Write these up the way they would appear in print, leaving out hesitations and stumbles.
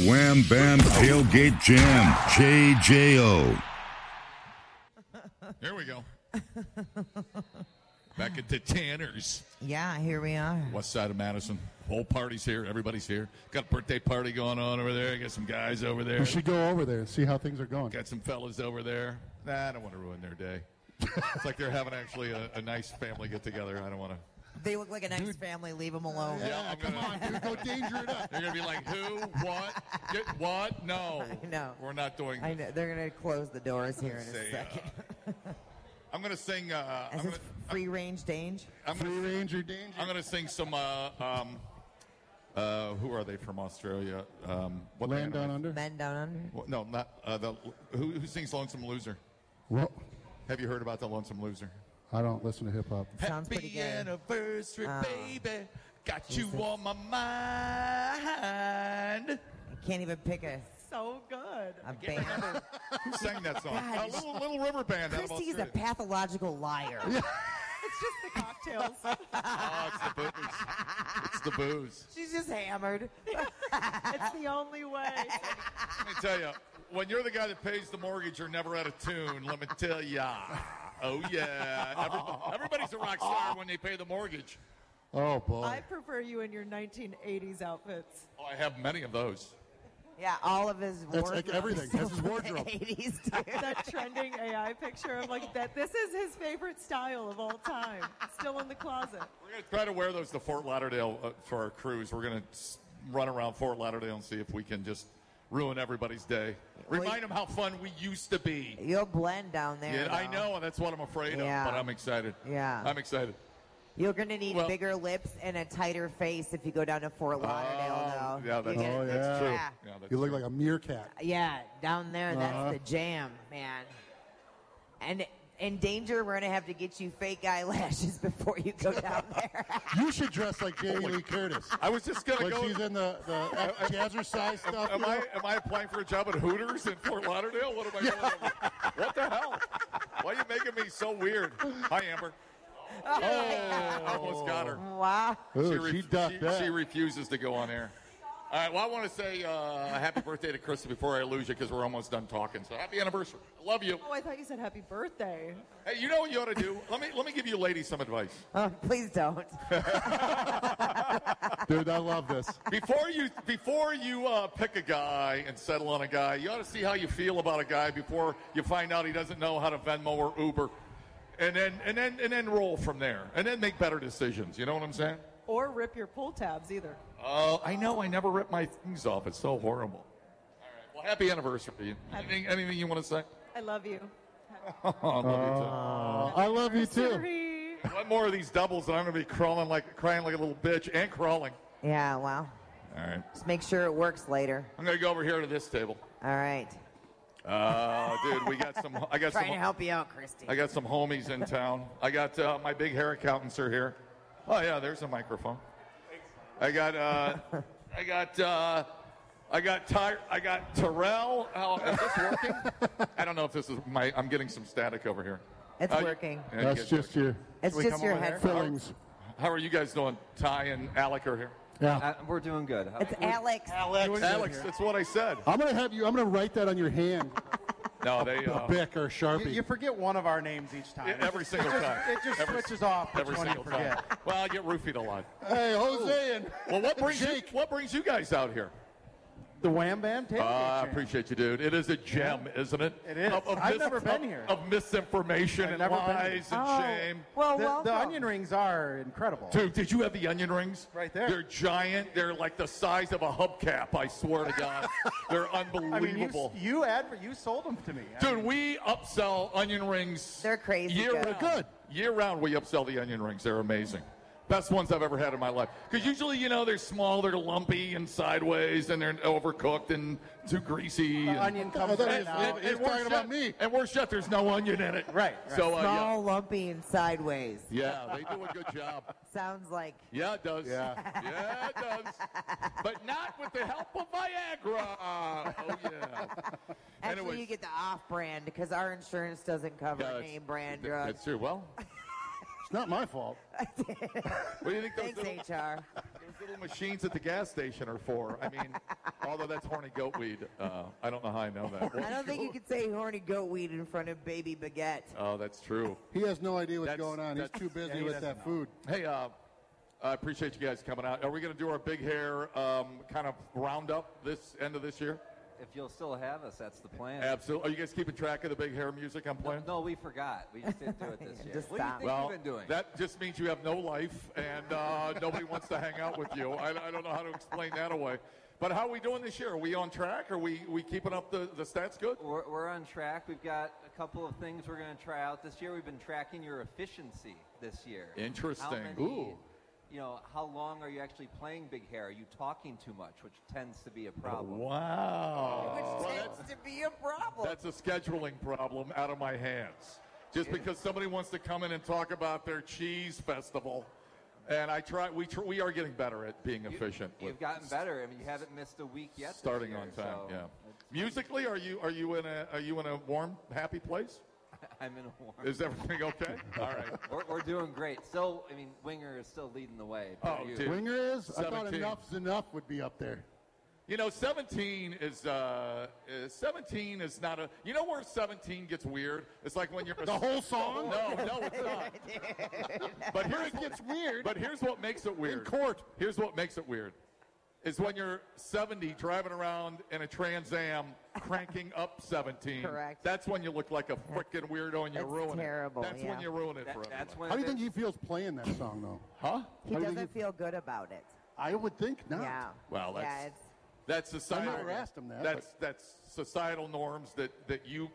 Wham Bam Tailgate Jam, JJO. Here we go. Back at the Tanners. Yeah, here we are. West side of Madison. Whole party's here. Everybody's here. Got a birthday party going on over there. Got some guys over there. We should go over there and see how things are going. Got some fellas over there. Nah, I don't want to ruin their day. It's like they're having actually a nice family get-together. I don't want to. They look like a nice family. Leave them alone. Yeah, come on, dude. Go danger it up. They're going to be like, who? What? Get what? No. I know. We're not doing I know. They're going to close the doors here in a second. I'm going to sing. Is this free-range danger? Free-range or danger? I'm going to sing some. Who are they from Australia? What Land Down Under? Men Down Under? Well, no, not who sings Lonesome Loser? Well, Have you heard about the Lonesome Loser? I don't listen to hip-hop. Sounds pretty Happy good. anniversary, baby. Got you Jesus. on my mind. I can't even pick a good. band. Who sang that song? God, A little river band out of Christy's a Australia. pathological liar. It's just the cocktails. Oh, it's the booze. It's the booze. She's just hammered. It's the only way. Let me tell you, when you're the guy that pays the mortgage, you're never out of tune. Let me tell ya. Oh yeah, everybody's a rock star when they pay the mortgage. Oh, boy. I prefer you in your 1980s outfits. Oh, I have many of those. Yeah, all of his That's wardrobe. like everything. That's his wardrobe. 80s, dude. That trending AI picture of like that. This is his favorite style of all time. Still in the closet. We're going to try to wear those to Fort Lauderdale for our cruise. We're going to run around Fort Lauderdale and see if we can just ruin everybody's day. Remind them how fun we used to be. You'll blend down there. Yeah, I though. know, and that's what I'm afraid Yeah. of, but I'm excited. Yeah. I'm excited. You're going to need Well- bigger lips and a tighter face if you go down to Fort Lauderdale, though. Yeah, that's, You get- that's true. Yeah. Yeah, that's You look true. like a meerkat. Yeah, down there, that's the jam, man. And in danger, we're going to have to get you fake eyelashes before you go down there. You should dress like Jamie Lee Curtis. I was just going to When go. she's in the jazzercise stuff. Am I applying for a job at Hooters in Fort Lauderdale? What am I doing? What the hell? Why are you making me so weird? Hi, Amber. Oh, almost got her. Wow. Ooh, she ducked that. She refuses to go on air. All right, well, I want to say happy birthday to Krista before I lose you because we're almost done talking. So happy anniversary. I love you. Oh, I thought you said happy birthday. Hey, you know what you ought to do? Let me give you ladies some advice. Oh, please don't. Dude, I love this. Before you pick a guy and settle on a guy, you ought to see how you feel about a guy before you find out he doesn't know how to Venmo or Uber, and then roll from there, and then make better decisions. You know what I'm saying? Or rip your pull tabs either. Oh, I know. I never rip my things off. It's so horrible. All right. Well, happy anniversary. Anything you want to say? I love you. Oh, I love you too. Sorry. One more of these doubles, and I'm going to be crying like a little bitch and crawling. Yeah, well, All right. just make sure it works later. I'm going to go over here to this table. All right. Dude, we got some. Trying to help you out, Christy. I got some homies in town. I got my big hair accountants are here. Oh yeah, there's a microphone. I got Terrell. Oh, is this working? I don't know if this is I'm getting some static over here. It's working. Yeah, That's you guys just your It's just your headphones. fillings. How are you guys doing? Ty and Alec are here. Yeah. We're doing good. It's Alex. Alex, that's what I said. I'm gonna write that on your hand. No, they A Bic or Sharpie. You forget one of our names each time. every single time. It just switches off which Every one you single time. forget. Well, I get roofied a lot. Hey, Jose and Well, what brings you guys out here? The Wham Bam Tailgate I Jam. appreciate you, dude. It is a gem, isn't it? It is. I've never been here. Of misinformation I've and never been here. lies and shame. Well, The welcome. onion rings are incredible. Dude, did you have the onion rings? Right there. They're giant. They're like the size of a hubcap, I swear to God. They're I mean, unbelievable. you sold them to me. Dude, we upsell onion rings. They're crazy Year good. round. Good. Year round, we upsell the onion rings. They're amazing. Best ones I've ever had in my life. Because usually, they're small, they're lumpy and sideways, and they're overcooked and too greasy. The and, onion comes thought in he and was- out. He's talking about me. And worse yet, there's no onion in it. Right. So, Small, lumpy, and sideways. yeah, they do a good job. Sounds like Yeah, it does. Yeah. Yeah, it does. But not with the help of Viagra. Oh, yeah. actually Anyways. you get the off-brand because our insurance doesn't cover Yeah, name brand drugs. That's true. Well, it's not my fault. what do you think those Thanks, HR. those little machines at the gas station are for. I mean, although that's horny goat weed. I don't know how I know that. I don't think you could say horny goat weed in front of baby Baguette. Oh, that's true. He has no idea what's That's- going on. He's that's- too busy yeah, he with doesn't that know. food. Hey, I appreciate you guys coming out. Are we going to do our big hair kind of roundup this end of this year? If you'll still have us, that's the plan. Absolutely. Are you guys keeping track of the big hair music I'm playing? No, we forgot. We just didn't do it this year. Just What do you stop. think Well, you've been doing? that just means you have no life and nobody wants to hang out with you. I don't know how to explain that away. But how are we doing this year? Are we on track? Are we keeping up the stats good? We're on track. We've got a couple of things we're going to try out this year. We've been tracking your efficiency this year. Interesting. How many, Ooh. how long are you actually playing big hair? Are you talking too much, which tends to be a problem? Wow. Which Well, tends to be a problem. that's a scheduling problem out of my hands. Just because somebody wants to come in and talk about their cheese festival, and we are getting better at being efficient. You've gotten better. I mean, you haven't missed a week yet. this Starting year, on time. so Yeah. Musically, are you in a warm, happy place? I'm in a warm. Is everything okay? All right. We're doing great. Still, I mean, Winger is still leading the way. Oh, You- dude. Winger is? I thought 17. Enough's Enough would be up there. 17 is 17 is not a. You know where 17 gets weird? It's like when you're The whole song? No, it's not. But here's It gets weird. But here's what makes it weird. In court. Here's what makes it weird. Is when you're 70 driving around in a Trans Am cranking up 17. Correct. That's when you look like a freaking weirdo and you That's ruin terrible, it. That's yeah. when you ruin it That- for everybody. that's when How do you the- think he feels playing that song, though? Huh? He How do you think doesn't feel good about it. I would think not. Yeah. Well, yeah, that's societal. I never asked him that, That's societal norms that you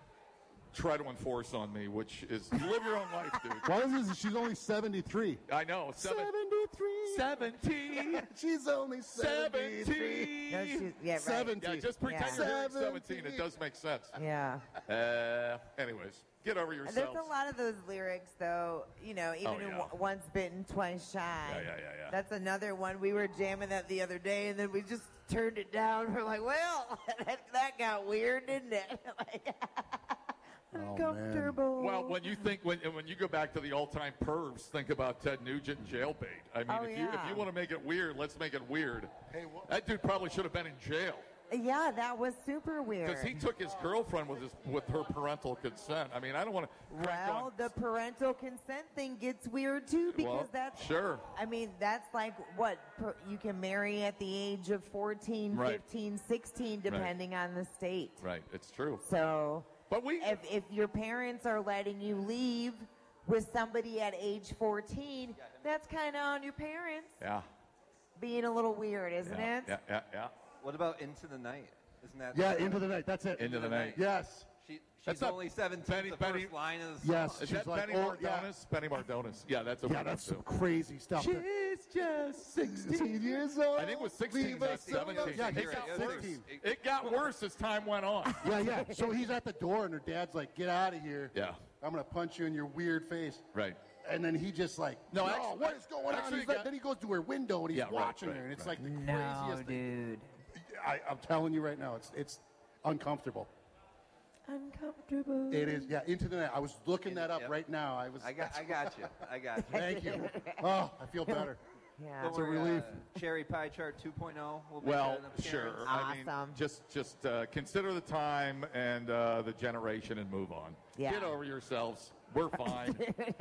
try to enforce on me, which is live your own life, dude. Why is this? She's only 73. I know. 73. 17. She's only 73. 17. no, she's, yeah, right. 70. Yeah, just pretend Yeah. you're hearing 17. 17. It does make sense. Yeah. Anyways, get over There's yourselves. a lot of those lyrics, though, even Oh, in yeah. Once Bitten, Twice Shy. Yeah. That's another one. We were jamming that the other day, and then we just turned it down. We're like, well, that got weird, didn't it? Like, uncomfortable. Well, when you go back to the all-time pervs, think about Ted Nugent and Jailbait. I mean, Oh, if yeah. you want to make it weird, let's make it weird. That dude probably should have been in jail. Yeah, that was super weird. Because he took his girlfriend with her parental consent. I mean, I don't want to. Well, the parental consent thing gets weird too because Well, that's sure. I mean, that's like what you can marry at the age of 14, Right. 15, 16 depending on the state. Right, it's true. So, But we. if your parents are letting you leave with somebody at age 14, that's kind of on your parents Yeah. being a little weird, isn't Yeah. it? Yeah. What about Into the Night? Isn't that? Yeah, Into the Night. That's it. Into the night. Yes. She's That's not only 17. Benny- The Benny- first line of the song. Yes. Is She's that like, Benny oh, yeah. Mardones? Benny Mardones. Yeah, that's a Yeah, weird that's one, some too. crazy stuff. She's just 16 years old. I think it was 16, Leave not us alone. 17. Yeah, It he's got at worse. 16. It got worse as time went on. Yeah. So he's at the door, and her dad's like, "Get out of here! Yeah. I'm gonna punch you in your weird face." Right. And then he just like, No, "No, actually- what is going on?" actually He's got- like, then he goes to her window and he's Yeah, right, watching right, her, and it's right. like the No, craziest thing. dude. I'm telling you right now, it's uncomfortable. Uncomfortable. It is. Yeah, Into the Night. I was looking that up Yep. right now. I got you. Thank you. Oh, I feel better. Yeah. Don't a worry, relief. Cherry Pie Chart 2.0. Will make Well, an appearance. sure. I mean, Awesome. just consider the time and the generation and move on. Yeah. Get over yourselves. We're fine.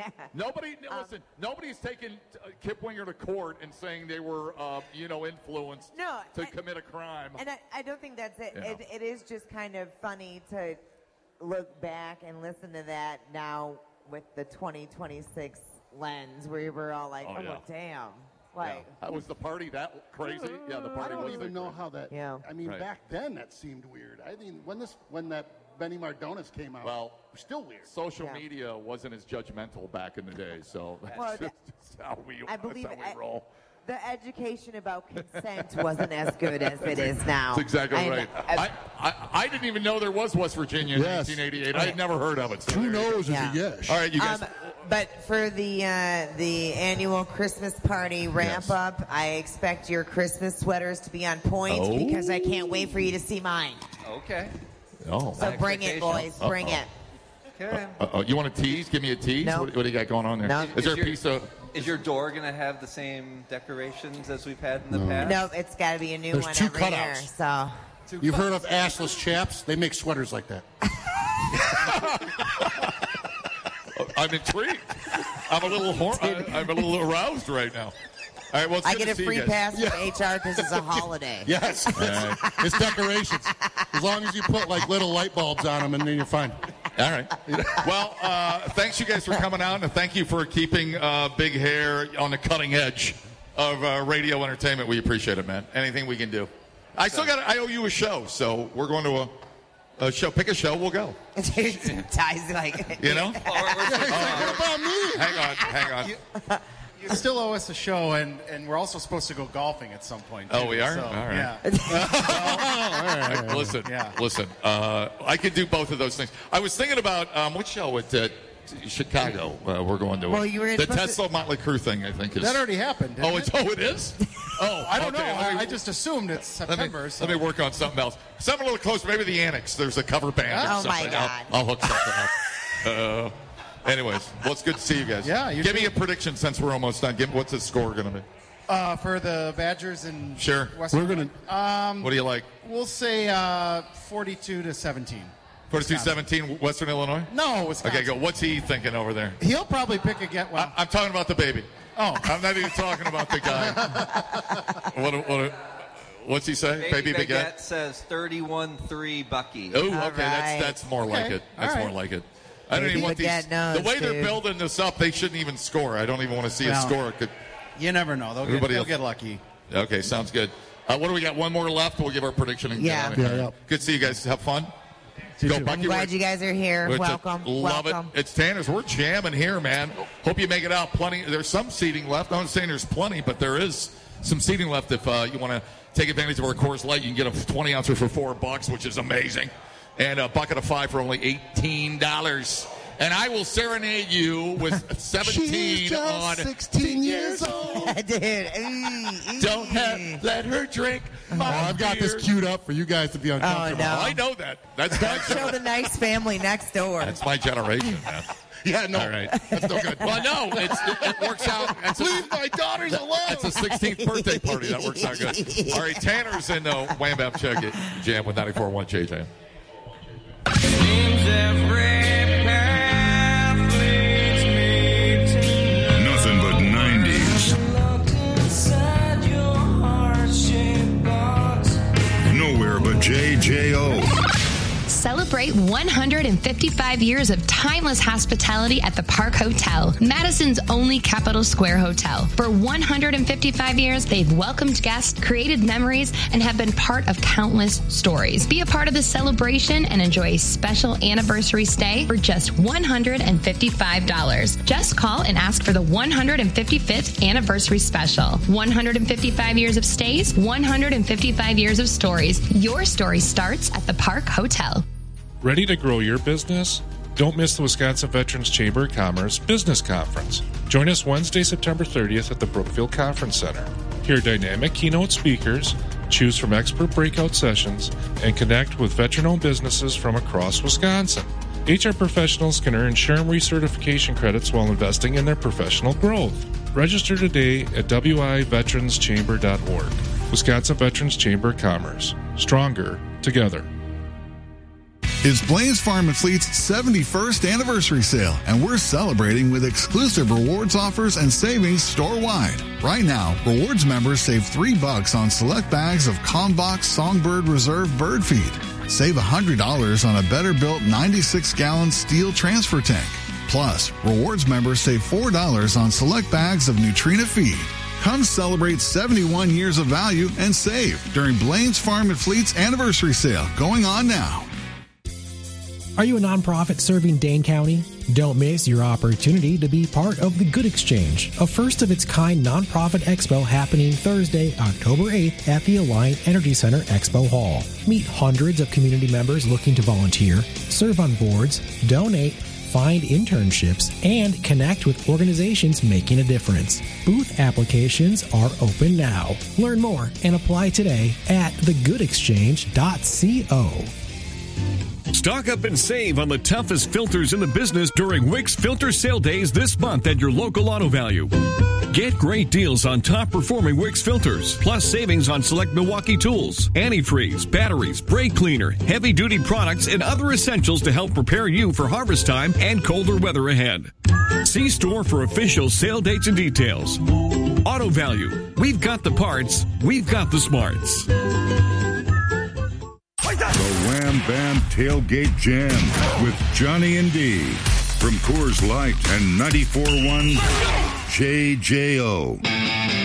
Listen. Nobody's taken Kip Winger to court and saying they were, influenced No, to and- commit a crime. And I don't think that's it. Yeah. It is just kind of funny to look back and listen to that now with the 2026 lens where we're all like, Oh, oh, yeah. damn. Like, Was the party that crazy? Yeah, the I party don't was even that know crazy. how that. Yeah. I mean, Right. back then that seemed weird. I mean, when that Benny Mardones came out, Well, it was still weird. Social Yeah. media wasn't as judgmental back in the day, so that's Well, just how we, I believe that's how we roll. the education about consent wasn't as good as it is now. That's exactly And, right. I didn't even know there was West Virginia in Yes. 1988. I had never heard of it. So Who there you go. knows? Yeah. Is a yes. All right, you guys. But for the annual Christmas party ramp Yes. up, I expect your Christmas sweaters to be on point Oh. because I can't wait for you to see mine. Okay. Oh. So bring it, boys. Bring it. Okay. You want a tease? Give me a tease. No. What do you got going on there? No. Is there a piece of? Is your door going to have the same decorations as we've had in the past? Nope, it's got to be a new There's one 2 every year. cutouts. So You've heard of assless chaps? They make sweaters like that. I'm intrigued. I'm a little aroused right now. All right, well, it's I good get to a see you free guys. pass from HR because it's a holiday. Yes. right. It's decorations. As long as you put like little light bulbs on them, and then you're fine. All right. Well, thanks you guys for coming out, and thank you for keeping Big Hair on the cutting edge of radio entertainment. We appreciate it, man. Anything we can do. I owe you a show, so we're going to a show. Pick a show, we'll go. Ty's like, You know? What about me? Hang on. You still owe us a show, and we're also supposed to go golfing at some point. Oh, too, we are? so, All right. Yeah. Listen. I could do both of those things. I was thinking about what show at Chicago we're going to. Well, you were the supposed Tesla Motley Crue thing, I think is. That already happened. Didn't it is? Oh, I don't okay, know. I just assumed it's Let me, September. let me work on something else. Something a little closer. Maybe the Annex. There's a cover band. or Oh, my something. God. I'll hook something up. Anyways, well, it's good to see you guys. Yeah, you Give too. me a prediction since we're almost done. What's the score going to be? For the Badgers and Sure. Western, We're gonna. What do you like? We'll say 42-17. 42-17, Western Illinois? No, Wisconsin. Okay, go. What's he thinking over there? He'll probably pick again. Well, I'm talking about the baby. oh, I'm not even talking about the guy. What's he say? Baby Baguette? Baguette says 31-3 Bucky. Oh, All okay. right. That's more like Okay. it. That's All more right. like it. I don't Baby even want these. Baguette knows, The way they're dude. building this up, they shouldn't even score. I don't even want to see a Well, score. you never know. Everybody They'll else- get lucky. Okay, sounds good. What do we got? One more left. We'll give our prediction. And Yeah. get out of here. Yeah. Good to see you guys. Have fun. Go, I'm Bucky. glad you guys are here. We're Welcome. Love Welcome. it. It's Tanner's. We're jamming here, man. Hope you make it out. Plenty. There's some seating left. I'm not saying there's plenty, but there is some seating left. If you want to take advantage of our Coors Light, you can get a 20 ouncer for $4, which is amazing, and a bucket of 5 for only $18. And I will serenade you with 17 She's just on 16 years old. Dude. let her drink. Oh, I've got this queued up for you guys to be uncomfortable. no. I know that. That's my Show the nice family next door. That's my generation, man. Yeah, no. All right. That's no good. Well, no, it works out. Leave my daughters alone. It's a 16th birthday party. That works out good. All right, Tanner's in Wham Bam Check It Jam with 94.1 JJ. Nothing but 90s. Nowhere but JJO. Celebrate 155 years of timeless hospitality at the Park Hotel, Madison's only Capitol Square hotel. For 155 years, they've welcomed guests, created memories, and have been part of countless stories. Be a part of the celebration and enjoy a special anniversary stay for just $155. Just call and ask for the 155th anniversary special. 155 years of stays, 155 years of stories. Your story starts at the Park Hotel. Ready to grow your business? Don't miss the Wisconsin Veterans Chamber of Commerce Business Conference. Join us Wednesday, September 30th at the Brookfield Conference Center. Hear dynamic keynote speakers, choose from expert breakout sessions, and connect with veteran-owned businesses from across Wisconsin. HR professionals can earn SHRM recertification credits while investing in their professional growth. Register today at wiveteranschamber.org. Wisconsin Veterans Chamber of Commerce. Stronger together. It's Blaine Farm and Fleet's 71st anniversary sale, and we're celebrating with exclusive rewards offers and savings store-wide. Right now, rewards members save $3 on select bags of Combox Songbird Reserve bird feed. Save $100 on a better-built 96-gallon steel transfer tank. Plus, rewards members save $4 on select bags of Nutrina feed. Come celebrate 71 years of value and save during Blaine's Farm and Fleet's anniversary sale going on now. Are you a nonprofit serving Dane County? Don't miss your opportunity to be part of the Good Exchange, a first-of-its-kind nonprofit expo happening Thursday, October 8th at the Alliant Energy Center Expo Hall. Meet hundreds of community members looking to volunteer, serve on boards, donate, find internships, and connect with organizations making a difference. Booth applications are open now. Learn more and apply today at thegoodexchange.co. Stock up and save on the toughest filters in the business during Wick's Filter Sale Days this month at your local Auto Value. Get great deals on top-performing Wick's filters, plus savings on select Milwaukee tools, antifreeze, batteries, brake cleaner, heavy-duty products, and other essentials to help prepare you for harvest time and colder weather ahead. See store for official sale dates and details. Auto Value. We've got the parts. We've got the smarts. The Wham Bam Tailgate Jam with Johnny and D from Coors Light and 94.1 JJO.